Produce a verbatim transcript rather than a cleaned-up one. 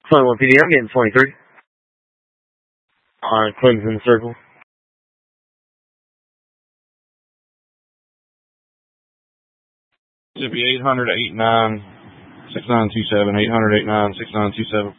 twenty-one P D, I'm getting twenty-three. On Clemson Circle. Mississippi eight hundred eight nine six nine two seven, eight hundred eight nine six nine two seven.